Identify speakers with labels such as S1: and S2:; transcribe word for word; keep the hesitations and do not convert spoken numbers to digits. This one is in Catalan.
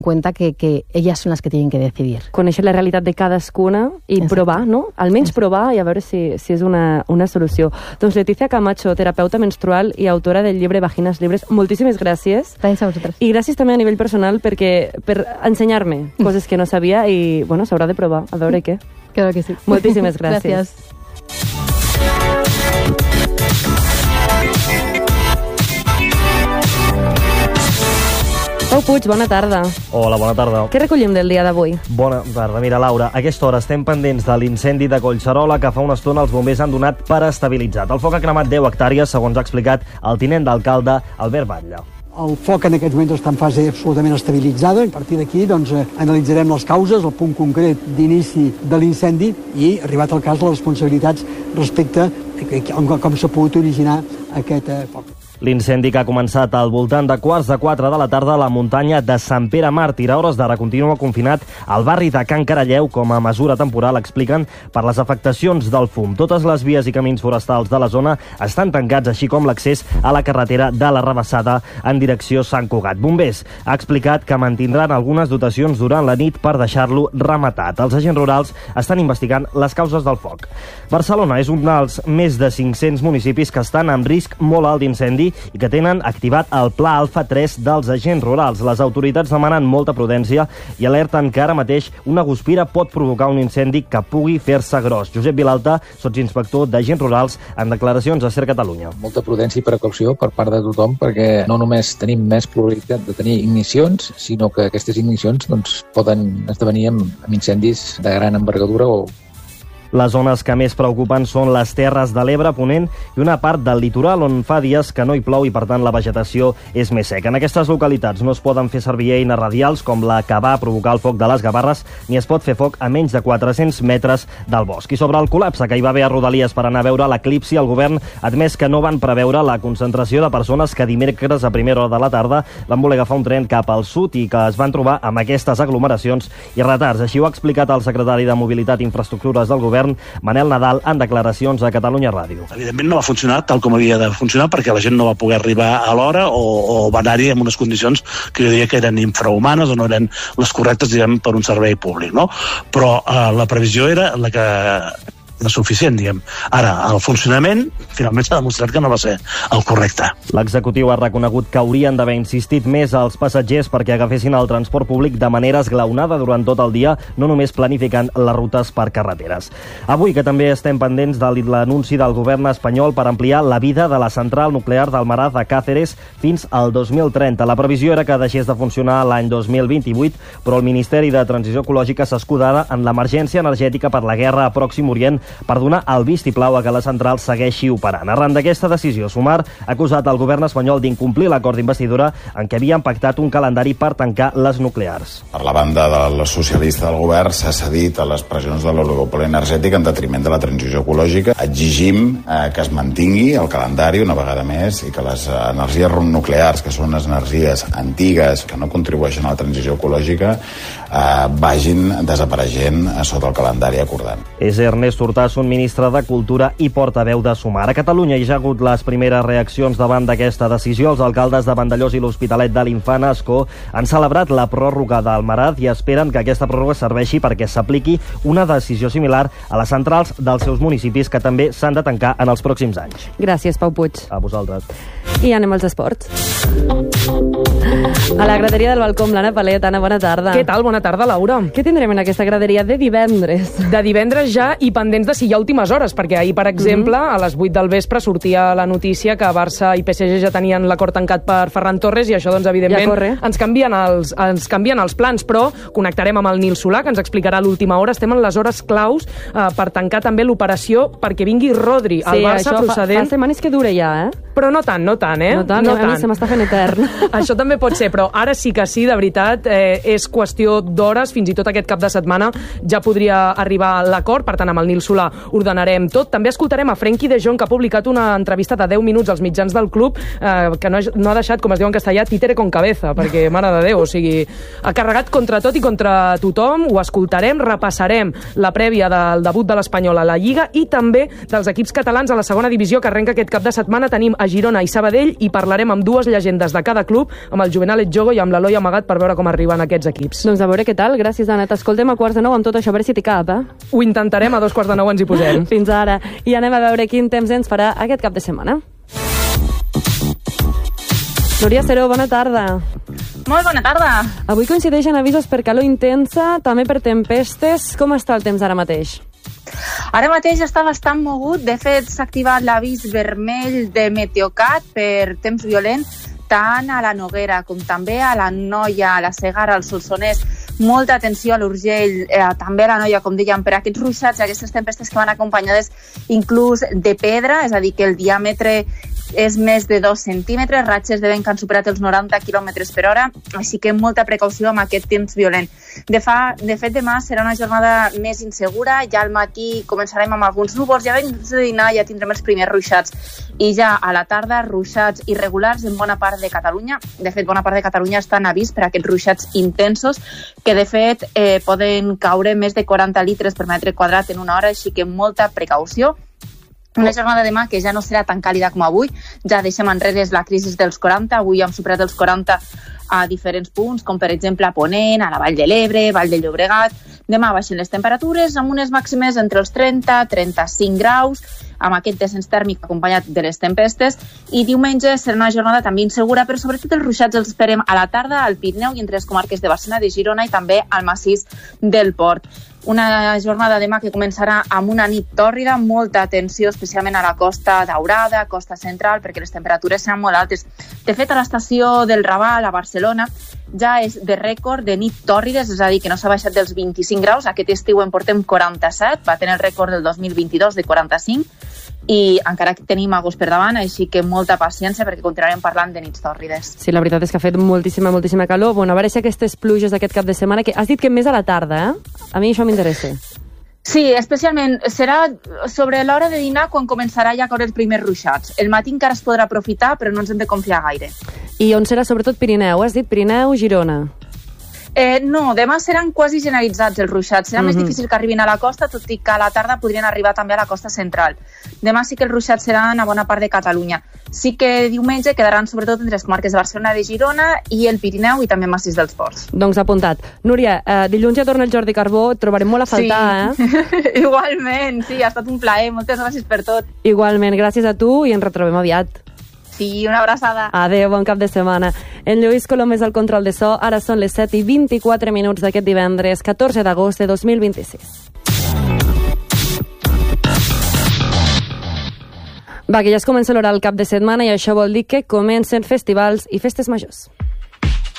S1: cuenta que, que ellas son las que tienen que decidir.
S2: Conèixer la realitat de cadascuna i Exacte. provar, no? Almenys Exacte. provar i a veure si, si és una, una solució. Doncs Letícia Camacho, terapeuta menstrual i autora del llibre Vagines Libres, moltíssimes gràcies.
S1: Gràcies a vosaltres.
S2: I gràcies també a nivell personal perquè, per ensenyar-me coses que no sabia i, bueno, s'haurà de provar, a veure què.
S1: Claro que sí.
S2: Moltíssimes gràcies.
S1: Gràcies.
S2: Pau Puig, bona tarda.
S3: Hola, bona tarda.
S2: Què recollim del dia d'avui?
S3: Bona tarda. Mira, Laura, a aquesta hora estem pendents de l'incendi de Collserola que fa una estona els bombers han donat per estabilitzat. El foc ha cremat deu hectàrees, segons ha explicat el tinent d'alcalde Albert Batlle.
S4: El foc en aquests moments està en fase absolutament estabilitzada. A partir d'aquí doncs, eh, analitzarem les causes, el punt concret d'inici de l'incendi i, arribat al cas, les responsabilitats respecte a com s'ha pogut originar aquest eh, foc.
S3: L'incendi que ha començat al voltant de quarts de quatre de la tarda a la muntanya de Sant Pere Màrtir. A hores d'ara continua confinat al barri de Can Caralleu com a mesura temporal, expliquen, per les afectacions del fum. Totes les vies i camins forestals de la zona estan tancats, així com l'accés a la carretera de la Rabassada en direcció Sant Cugat. Bombers ha explicat que mantindran algunes dotacions durant la nit per deixar-lo rematat. Els agents rurals estan investigant les causes del foc. Barcelona és un dels més de cinc-cents municipis que estan en risc molt alt d'incendi i que tenen activat el Pla Alfa tres dels agents rurals. Les autoritats demanen molta prudència i alerten que ara mateix una guspira pot provocar un incendi que pugui fer-se gros. Josep Vilalta, sotsinspector d'agents rurals, en declaracions a Ser Catalunya.
S5: Molta prudència i precaució per part de tothom, perquè no només tenim més probabilitat de tenir ignicions, sinó que aquestes ignicions doncs, poden esdevenir amb, amb incendis de gran envergadura o
S3: Les zones que més preocupen són les Terres de l'Ebre, Ponent i una part del litoral on fa dies que no hi plou i, per tant, la vegetació és més seca. En aquestes localitats no es poden fer servir eines radials com la que va provocar el foc de les Gavarres, ni es pot fer foc a menys de quatre-cents metres del bosc. I sobre el col·lapse que hi va haver a Rodalies per anar a veure l'eclipsi, el govern ha admès que no van preveure la concentració de persones que dimecres a primera hora de la tarda van voler agafar un tren cap al sud i que es van trobar amb aquestes aglomeracions i retards. Així ho ha explicat el secretari de Mobilitat i Infraestructures del govern, Manel Nadal, en declaracions a Catalunya Ràdio.
S6: Evidentment no va funcionar tal com havia de funcionar perquè la gent no va poder arribar a l'hora o, o va anar-hi en unes condicions que jo diria que eren infrahumanes o no eren les correctes, diguem, per un servei públic, no? Però eh, la previsió era la que era suficient, diguem. Ara, el funcionament finalment s'ha demostrat que no va ser el correcte.
S3: L'executiu ha reconegut que haurien d'haver insistit més als passatgers perquè agafessin el transport públic de manera esglaonada durant tot el dia, no només planificant les rutes per carreteres. Avui, que també estem pendents de l'anunci del govern espanyol per ampliar la vida de la central nuclear d'Almaraz a Càceres fins al dos mil trenta. La previsió era que deixés de funcionar l'any dos mil vint-i-vuit, però el Ministeri de Transició Ecològica s'escudava en l'emergència energètica per la guerra a Pròxim Orient per donar el vistiplau a que la central segueixi operant. Arran d'aquesta decisió, Sumar ha acusat el govern espanyol d'incomplir l'acord d'investidura en què havien pactat un calendari per tancar les nuclears.
S7: Per la banda del socialista del govern s'ha cedit a les pressions de l'oligopoli energètic en detriment de la transició ecològica. Exigim eh, que es mantingui el calendari una vegada més i que les energies nuclears, que són les energies antigues que no contribueixen a la transició ecològica, eh, vagin desapareixent sota el calendari acordat.
S3: És Ernest Hurtado, un ministre de Cultura i portaveu de Sumar. A Catalunya hi ha hagut les primeres reaccions davant d'aquesta decisió. Els alcaldes de Vandellòs i l'Hospitalet de l'Infant Ascó han celebrat la pròrroga d'Almaraz i esperen que aquesta pròrroga serveixi perquè s'apliqui una decisió similar a les centrals dels seus municipis que també s'han de tancar en els pròxims anys.
S2: Gràcies, Pau Puig.
S3: A vosaltres.
S2: I anem als esports. A la graderia del balcó amb l'Anna Palet. Anna, bona tarda.
S8: Què tal? Bona tarda, Laura.
S2: Què tindrem en aquesta graderia de divendres?
S8: De divendres ja i pendents de si hi ha últimes hores, perquè ahir, per exemple, mm -hmm. a les vuit del vespre sortia la notícia que Barça i P S G ja tenien l'acord tancat per Ferran Torres i això, doncs, evidentment, ja ens, canvien els, ens canvien els plans, però connectarem amb el Nil Solà, que ens explicarà a l'última hora. Estem en les hores claus eh, per tancar també l'operació perquè vingui Rodri al
S2: sí,
S8: Barça
S2: això
S8: procedent.
S2: Fa, fa setmanes que dura ja, eh?
S8: Però no tant, no tant, eh?
S2: No tant, no a tant. Mi se m'està fent etern.
S8: Això també pot ser, però ara sí que sí, de veritat, eh, és qüestió d'hores, fins i tot aquest cap de setmana ja podria arribar l'acord, per tant, amb el Nil Solà ordenarem tot. També escoltarem a Frenkie de Jong, que ha publicat una entrevista de deu minuts als mitjans del club, eh, que no, no ha deixat, com es diu en castellà, títere con cabeza, perquè, mare de Déu, o sigui, ha carregat contra tot i contra tothom. Ho escoltarem, repassarem la prèvia del debut de l'Espanyol a la Lliga i també dels equips catalans a la segona divisió, que arrenca aquest cap de setmana. Tenim a Girona i Sabadell i parlarem amb dues llegendes de cada club, amb el Juvenal l'Àlex Jogo i amb l'Eloi Amagat per veure com arriben aquests equips.
S2: Doncs a veure què tal. Gràcies, Anna. T'escoltem a quarts de nou amb tot això, a veure si t'hi cap, eh?
S8: Ho intentarem, a dos quarts de nou ens hi posem.
S2: Fins ara. I anem a veure quin temps ens farà aquest cap de setmana. Núria Seró, bona tarda.
S9: Molt bona tarda.
S2: Avui coincideixen avisos per calor intensa, també per tempestes. Com està el temps ara mateix?
S9: Ara mateix està bastant mogut. De fet, s'ha activat l'avís vermell de Meteocat per temps violent tant a la Noguera com també a la Noia, a la Segara, al Solsonès. Molta atenció a l'Urgell, eh, també a la Noia, com dèiem, per aquests ruixats i aquestes tempestes que van acompanyades inclús de pedra, és a dir, que el diàmetre és més de dos centímetres, ratxes de vent que han superat els noranta quilòmetres per hora, així que molta precaució amb aquest temps violent. De, fa, de fet, demà serà una jornada més insegura, ja al matí començarem amb alguns núvols, ja abans de dinar ja tindrem els primers ruixats, i ja a la tarda ruixats irregulars en bona part de Catalunya. De fet, bona part de Catalunya està en avís per aquests ruixats intensos, que de fet eh, poden caure més de quaranta litres per metre quadrat en una hora, així que molta precaució. Una jornada demà que ja no serà tan càlida com avui, ja deixem enrere la crisi dels quaranta, avui hem superat els quaranta a diferents punts, com per exemple a Ponent, a la Vall de l'Ebre, Vall de Llobregat. Demà baixen les temperatures amb unes màximes entre els trenta i trenta-cinc graus, amb aquest descens tèrmic acompanyat de les tempestes, i diumenge serà una jornada també insegura, però sobretot els ruixats els esperem a la tarda al Pirineu i entre les comarques de Barcelona, de Girona i també al massís del Port. Una jornada demà que començarà amb una nit tòrrida, molta atenció especialment a la Costa Daurada, Costa Central, perquè les temperatures seran molt altes. De fet, a l'estació del Raval, a Barcelona, ja és de rècord de nit tòrrides, és a dir, que no s'ha baixat dels vint-i-cinc graus. Aquest estiu en portem quaranta-set, va tenir el rècord del dos mil vint-i-dos de quaranta-cinc, i encara que tenim agost per davant, així que molta paciència perquè continuarem parlant de nits tòrrides.
S2: Sí, la veritat és que ha fet moltíssima, moltíssima calor. Bueno, a veure si aquestes pluges d'aquest cap de setmana, que has dit que més a la tarda, eh? A mi això m'interessa.
S9: Sí, especialment serà sobre l'hora de dinar quan començarà ja a caure els primers ruixats. El matí encara es podrà aprofitar, però no ens hem de confiar gaire.
S2: I on serà sobretot Pirineu? Has dit Pirineu, Girona?
S9: Eh, no, demà seran quasi generalitzats els ruixats. Serà mm-hmm. més difícil que arribin a la costa, tot i que a la tarda podrien arribar també a la costa central. Demà sí que els ruixats seran a bona part de Catalunya. Sí que diumenge quedaran sobretot entre les comarques de Barcelona, de Girona i el Pirineu i també massís dels Ports.
S2: Doncs apuntat. Núria, eh, dilluns ja torna el Jordi Carbó, et trobarem molt a faltar,
S9: sí.
S2: eh?
S9: Igualment, sí, ha estat un plaer. Moltes gràcies per tot.
S2: Igualment, gràcies a tu i ens retrobem aviat.
S9: Sí, una abraçada.
S2: Adéu, bon cap de setmana. En Lluís Colom és el control de so. Ara són les set i vint-i-quatre minuts d'aquest divendres, catorze d'agost de dos mil vint-i-sis. Va, que ja es comença l'hora al cap de setmana i això vol dir que comencen festivals i festes majors.